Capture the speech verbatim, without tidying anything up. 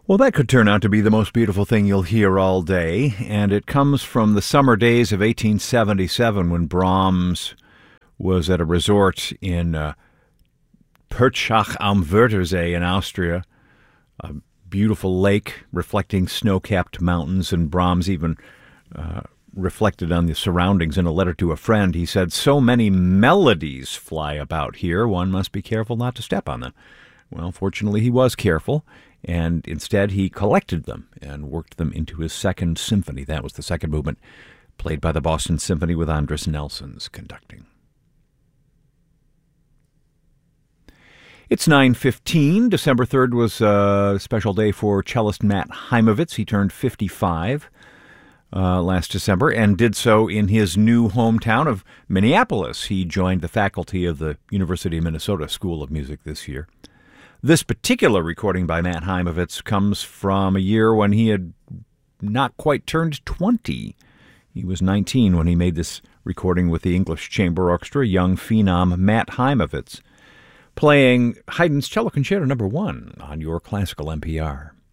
Well, that could turn out to be the most beautiful thing you'll hear all day, and it comes from the summer days of eighteen seventy-seven when Brahms was at a resort in uh, Pertschach am Wörthersee in Austria, a beautiful lake reflecting snow-capped mountains, and Brahms even uh, reflected on the surroundings in a letter to a friend. He said, "So many melodies fly about here, one must be careful not to step on them." Well, fortunately, he was careful, and instead he collected them and worked them into his second symphony. That was the second movement, played by the Boston Symphony with Andris Nelsons conducting. It's nine fifteen. December third was a special day for cellist Matt Heimovitz. He turned fifty-five uh, last December and did so in his new hometown of Minneapolis. He joined the faculty of the University of Minnesota School of Music this year. This particular recording by Matt Heimovitz comes from a year when he had not quite turned twenty. He was nineteen when he made this recording with the English Chamber Orchestra, young phenom Matt Heimovitz, playing Haydn's Cello Concerto Number One on your Classical N P R.